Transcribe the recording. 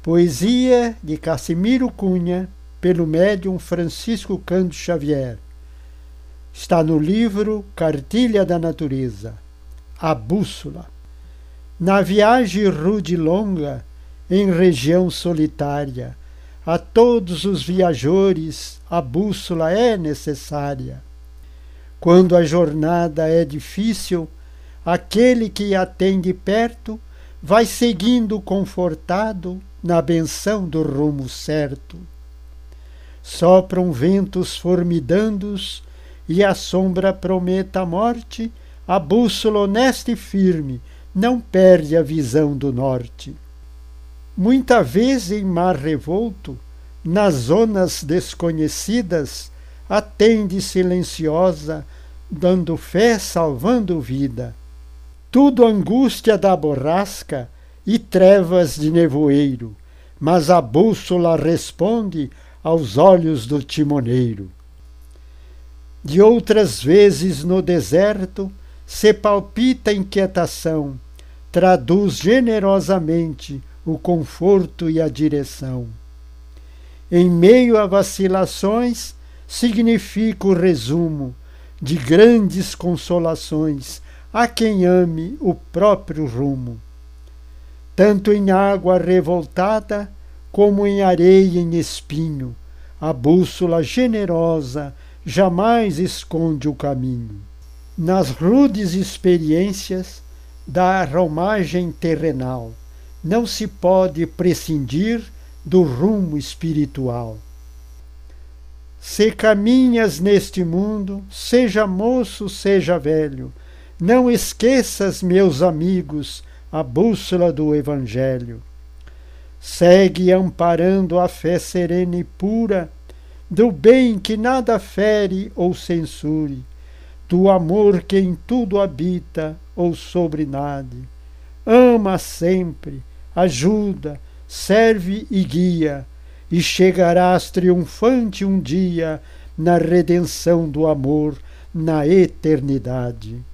Poesia de Cassimiro Cunha, pelo médium Francisco Cândido Xavier. Está no livro Cartilha da Natureza. A Bússola. Na viagem rude e longa, em região solitária, a todos os viajores a bússola é necessária. Quando a jornada é difícil, aquele que a tem de perto vai seguindo confortado na benção do rumo certo. Sopram ventos formidandos e a sombra promete a morte, a bússola honesta e firme não perde a visão do norte. Muita vez em mar revolto, nas zonas desconhecidas, atende silenciosa, dando fé, salvando vida. Tudo angústia da borrasca e trevas de nevoeiro, mas a bússola responde aos olhos do timoneiro. De outras vezes no deserto se palpita inquietação, traduz generosamente o conforto e a direção. Em meio a vacilações, significa o resumo de grandes consolações a quem ame o próprio rumo. Tanto em água revoltada, como em areia em espinho, a bússola generosa jamais esconde o caminho. Nas rudes experiências da romagem terrenal, não se pode prescindir do rumo espiritual. Se caminhas neste mundo, seja moço, seja velho, não esqueças, meus amigos, a bússola do Evangelho. Segue amparando a fé serena e pura, do bem que nada fere ou censure, do amor que em tudo habita ou sobrenade. Ama sempre, ajuda, serve e guia, e chegarás triunfante um dia na redenção do amor, na eternidade.